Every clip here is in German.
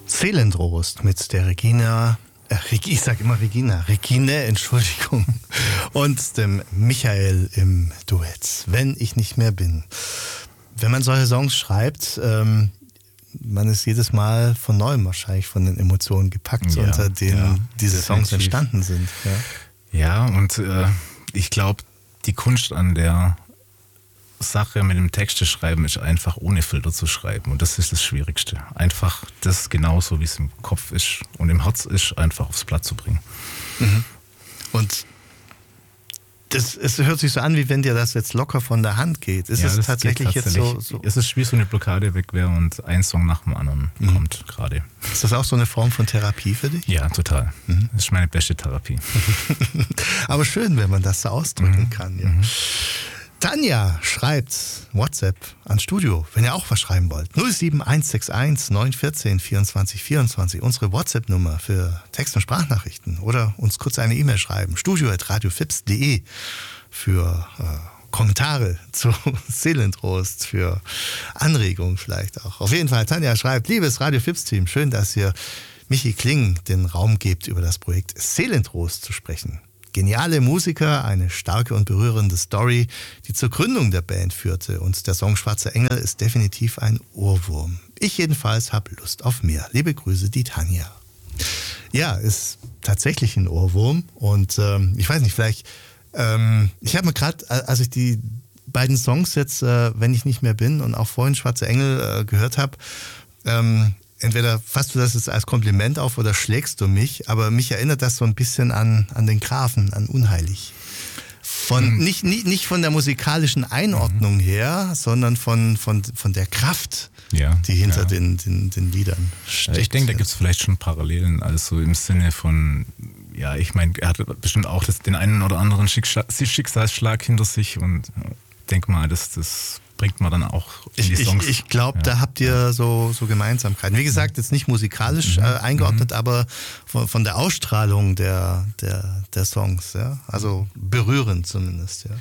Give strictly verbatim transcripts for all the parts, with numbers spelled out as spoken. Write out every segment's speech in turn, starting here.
Seelentrost mit der Regina, äh, ich sag immer Regina, Regine, Entschuldigung, und dem Michael im Duett, Wenn ich nicht mehr bin. Wenn man solche Songs schreibt, ähm, man ist jedes Mal von neuem wahrscheinlich von den Emotionen gepackt, ja, unter denen ja, diese Songs definitiv. entstanden sind. Ja, ja und äh, ich glaube, die Kunst an der Sache mit dem Texte schreiben ist einfach ohne Filter zu schreiben, und das ist das Schwierigste. Einfach das genauso, wie es im Kopf ist und im Herz ist, einfach aufs Blatt zu bringen. Mhm. Und das, es hört sich so an, wie wenn dir das jetzt locker von der Hand geht. Ist ja, es tatsächlich, tatsächlich jetzt so, so? Es ist wie so eine Blockade weg wäre und ein Song nach dem anderen mhm. kommt gerade. Ist das auch so eine Form von Therapie für dich? Ja, total. Mhm. Das ist meine beste Therapie. Aber schön, wenn man das so ausdrücken mhm. kann. Ja. Mhm. Tanja schreibt WhatsApp ans Studio, wenn ihr auch was schreiben wollt. null sieben eins sechs eins neun eins vier vierundzwanzig vierundzwanzig, unsere WhatsApp-Nummer für Text- und Sprachnachrichten. Oder uns kurz eine E-Mail schreiben, studio at radiofips punkt de für äh, Kommentare zu Seelentrost, für Anregungen vielleicht auch. Auf jeden Fall, Tanja schreibt, liebes Radio-Fips-Team, schön, dass ihr Michi Kling den Raum gebt, über das Projekt Seelentrost zu sprechen. Geniale Musiker, eine starke und berührende Story, die zur Gründung der Band führte, und der Song Schwarze Engel ist definitiv ein Ohrwurm. Ich jedenfalls habe Lust auf mehr. Liebe Grüße, die Tanja. Ja, ist tatsächlich ein Ohrwurm, und ähm, ich weiß nicht, vielleicht, ähm, ich habe mir gerade, als ich die beiden Songs jetzt, äh, Wenn ich nicht mehr bin und auch vorhin Schwarze Engel äh, gehört habe, ähm, entweder fasst du das jetzt als Kompliment auf oder schlägst du mich, aber mich erinnert das so ein bisschen an, an den Grafen, an Unheilig. Von, mhm. nicht, nicht, nicht von der musikalischen Einordnung mhm. her, sondern von, von, von der Kraft, ja, die hinter ja. den, den, den Liedern steckt. Ja, ich denke, da gibt es vielleicht schon Parallelen, also im Sinne von, ja, ich meine, er hat bestimmt auch das, den einen oder anderen Schicksalsschlag hinter sich, und ich denke mal, dass das bringt man dann auch in die Songs. Ich, ich glaube, ja. da habt ihr so, so Gemeinsamkeiten. Wie gesagt, jetzt nicht musikalisch mhm. äh, eingeordnet, mhm. aber von, von der Ausstrahlung der, der, der Songs. Ja? Also berührend zumindest. Ja.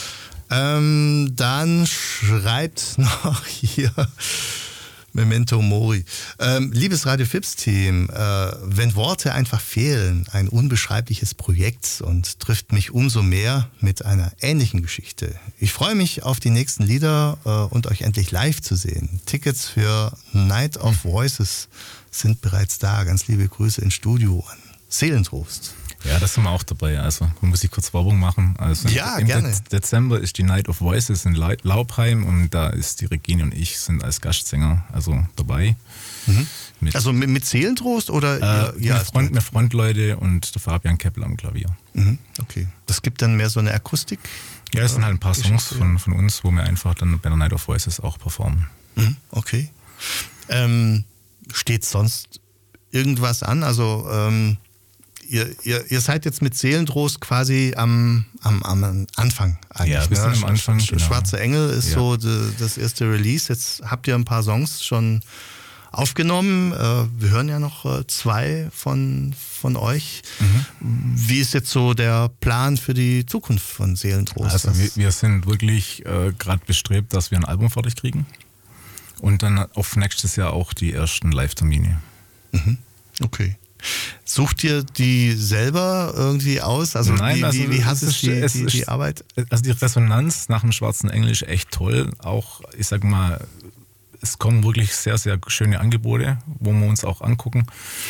Ähm, dann schreibt noch hier Memento Mori. Ähm, liebes Radio-Fips-Team, äh, wenn Worte einfach fehlen, ein unbeschreibliches Projekt und trifft mich umso mehr mit einer ähnlichen Geschichte. Ich freue mich auf die nächsten Lieder äh, und euch endlich live zu sehen. Tickets für Night of Voices sind bereits da. Ganz liebe Grüße ins Studio an Seelentrost. Ja, das sind wir auch dabei. Also muss ich kurz Werbung machen. Also ja, im gerne. De- Dezember ist die Night of Voices in La- Laubheim, und da ist die Regine und ich sind als Gastsänger also dabei. Mhm. Mit, also mit, mit Seelentrost oder? Äh, ja, mit, Front, mit Frontleute und der Fabian Keppel am Klavier. Mhm. Okay. Das gibt dann mehr so eine Akustik? Ja, es sind halt ein paar Songs von, von uns, wo wir einfach dann bei der Night of Voices auch performen. Mhm. Okay. Ähm, steht sonst irgendwas an? Also ähm, Ihr, ihr, ihr seid jetzt mit Seelentrost quasi am, am, am Anfang eigentlich. Ja, wir sind ne? am Anfang. Sch- genau. Schwarze Engel ist ja. so de, das erste Release. Jetzt habt ihr ein paar Songs schon aufgenommen. Äh, wir hören ja noch äh, zwei von, von euch. Mhm. Wie ist jetzt so der Plan für die Zukunft von Seelentrost? Also wir, wir sind wirklich äh, gerade bestrebt, dass wir ein Album fertig kriegen. Und dann auf nächstes Jahr auch die ersten Live-Termine. Mhm. Okay. Sucht ihr die selber irgendwie aus? Also Nein, wie, also wie, wie hast du die, es die, die Arbeit? Also die Resonanz nach dem Schwarzen Engel ist echt toll. Auch, ich sag mal, es kommen wirklich sehr, sehr schöne Angebote, wo wir uns auch angucken.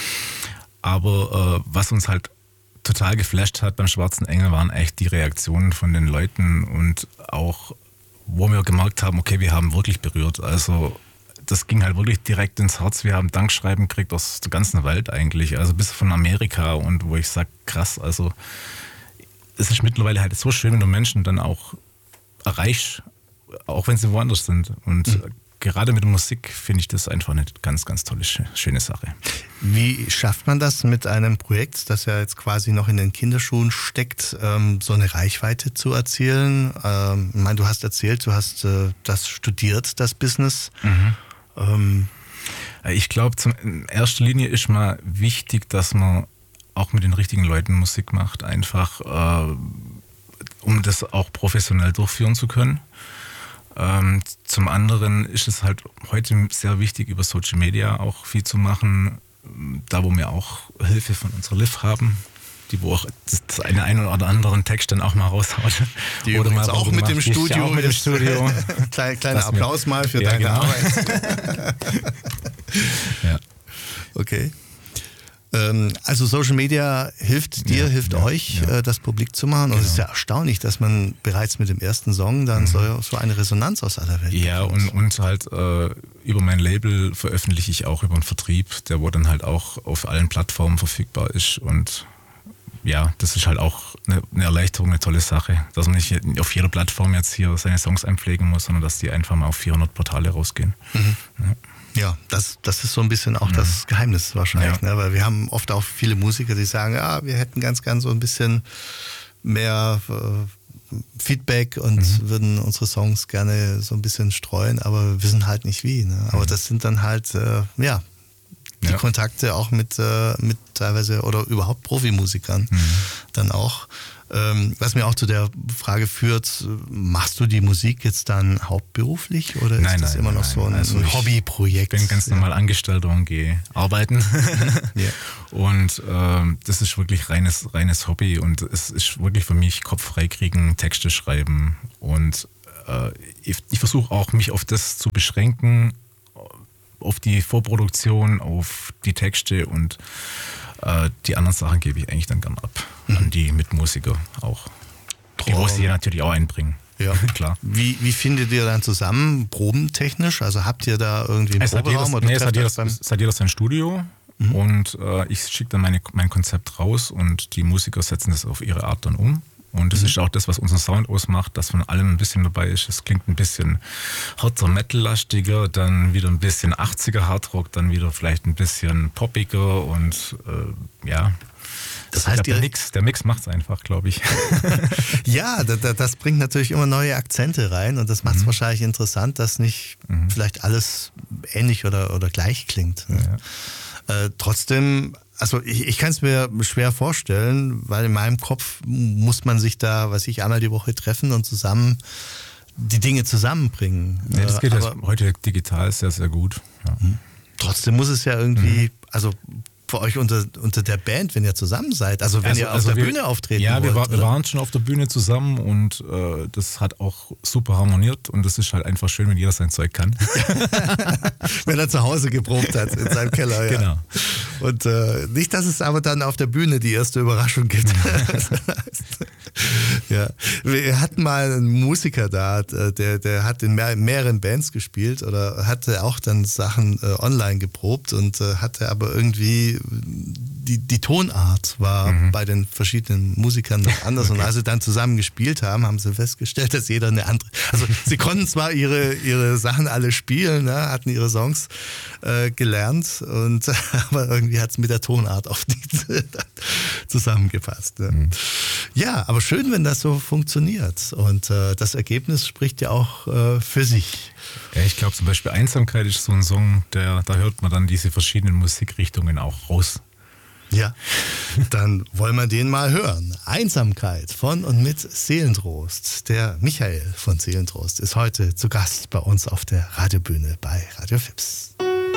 Aber äh, was uns halt total geflasht hat beim Schwarzen Engel, waren echt die Reaktionen von den Leuten, und auch, wo wir gemerkt haben, okay, wir haben wirklich berührt. Also das ging halt wirklich direkt ins Herz. Wir haben Dankschreiben gekriegt aus der ganzen Welt eigentlich, also bis von Amerika, und wo ich sage, krass, also es ist mittlerweile halt so schön, wenn du Menschen dann auch erreichst, auch wenn sie woanders sind. Und mhm. gerade mit der Musik finde ich das einfach eine ganz, ganz tolle, schöne Sache. Wie schafft man das mit einem Projekt, das ja jetzt quasi noch in den Kinderschuhen steckt, ähm, so eine Reichweite zu erzielen? Ähm, ich meine, du hast erzählt, du hast äh, das studiert, das Business. Mhm. Ähm, ich glaube, in erster Linie ist mal wichtig, dass man auch mit den richtigen Leuten Musik macht, einfach äh, um das auch professionell durchführen zu können. Ähm, zum anderen ist es halt heute sehr wichtig, über Social Media auch viel zu machen, da wo wir auch Hilfe von unserer Liv haben, die wo auch das eine, einen oder anderen Text dann auch mal raushaut. Die oder übrigens mal auch mit dem macht, Studio. Auch mit dem Studio. Kleiner, kleiner Applaus mal für ja, deine genau. Arbeit. Ja. Okay. Also Social Media hilft dir, ja, hilft ja, euch, ja. das publik zu machen. Und genau. es ist ja erstaunlich, dass man bereits mit dem ersten Song dann mhm. so, so eine Resonanz aus aller Welt Ja, und, und halt äh, über mein Label veröffentliche ich auch über einen Vertrieb, der wo dann halt auch auf allen Plattformen verfügbar ist. Und ja, das ist halt auch eine, eine Erleichterung, eine tolle Sache, dass man nicht auf jeder Plattform jetzt hier seine Songs einpflegen muss, sondern dass die einfach mal auf vierhundert Portale rausgehen. Mhm. Ja. Ja, das, das ist so ein bisschen auch mhm. das Geheimnis wahrscheinlich, ja. ne? Weil wir haben oft auch viele Musiker, die sagen, ja, wir hätten ganz gern so ein bisschen mehr äh, Feedback und mhm. würden unsere Songs gerne so ein bisschen streuen, aber wissen halt nicht wie. Ne? Aber mhm. das sind dann halt, äh, ja, die ja. Kontakte auch mit, äh, mit teilweise oder überhaupt Profimusikern mhm. dann auch. Ähm, was mir auch zu der Frage führt, machst du die Musik jetzt dann hauptberuflich oder nein, ist das nein, immer noch nein. so ein also Hobbyprojekt? Ich bin ganz normal ja. angestellt und gehe arbeiten. ja. Und ähm, das ist wirklich reines, reines Hobby und es ist wirklich für mich Kopf frei kriegen, Texte schreiben und äh, ich, ich versuche auch mich auf das zu beschränken, auf die Vorproduktion, auf die Texte und äh, die anderen Sachen gebe ich eigentlich dann gern ab mhm. an die Mitmusiker auch. Die muss ich natürlich auch einbringen. Ja, klar. Wie, wie findet ihr dann zusammen, probentechnisch? Also habt ihr da irgendwie einen es Proberaum? Hat jedes, nee, es hat jeder, es hat jeder sein Studio mhm. und äh, ich schicke dann meine, mein Konzept raus und die Musiker setzen das auf ihre Art dann um. Und das mhm. ist auch das, was unseren Sound ausmacht, dass von allem ein bisschen dabei ist. Es klingt ein bisschen harter Metal-lastiger, dann wieder ein bisschen achtziger Hardrock, dann wieder vielleicht ein bisschen poppiger und äh, ja. Das heißt, der, der Mix, der Mix macht es einfach, glaube ich. Ja, das, das bringt natürlich immer neue Akzente rein und das macht es mhm. wahrscheinlich interessant, dass nicht mhm. vielleicht alles ähnlich oder, oder gleich klingt. Ne? Ja. Äh, trotzdem, also ich, ich kann es mir schwer vorstellen, weil in meinem Kopf muss man sich da, weiß ich, einmal die Woche treffen und zusammen die Dinge zusammenbringen. Ja, das geht Aber, heute digital sehr, sehr gut. Ja. Trotzdem muss es ja irgendwie, mhm. also für euch unter, unter der Band, wenn ihr zusammen seid, also wenn also, ihr auf also der wir, Bühne auftreten ja, wollt. Ja, wir, war, wir oder? waren schon auf der Bühne zusammen und äh, das hat auch super harmoniert und das ist halt einfach schön, wenn jeder sein Zeug kann. Wenn er zu Hause geprobt hat, in seinem Keller. Ja. Genau. Und äh, nicht, dass es aber dann auf der Bühne die erste Überraschung gibt. Ja. Wir hatten mal einen Musiker da, der, der hat in mehr, mehreren Bands gespielt oder hatte auch dann Sachen äh, online geprobt und äh, hatte aber irgendwie die, die Tonart war mhm. bei den verschiedenen Musikern noch anders. Okay. Und als sie dann zusammen gespielt haben, haben sie festgestellt, dass jeder eine andere... Also sie konnten zwar ihre, ihre Sachen alle spielen, ne, hatten ihre Songs äh, gelernt, und, aber irgendwie hat es mit der Tonart auf die zusammengepasst. Ne. Mhm. Ja, aber schön, wenn das so funktioniert. Und äh, das Ergebnis spricht ja auch äh, für sich. Ja, ich glaube zum Beispiel Einsamkeit ist so ein Song, der, da hört man dann diese verschiedenen Musikrichtungen auch raus. Ja, dann wollen wir den mal hören. Einsamkeit von und mit Seelentrost. Der Michael von Seelentrost ist heute zu Gast bei uns auf der Radiobühne bei Radio Fips.